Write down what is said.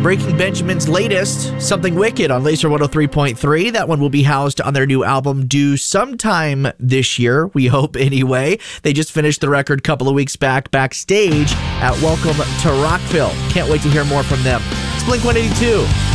Breaking Benjamin's latest, Something Wicked, on Laser 103.3. That one will be housed on their new album due sometime this year, we hope anyway. They just finished the record a couple of weeks backstage at Welcome to Rockville. Can't wait to hear more from them. It's Blink 182.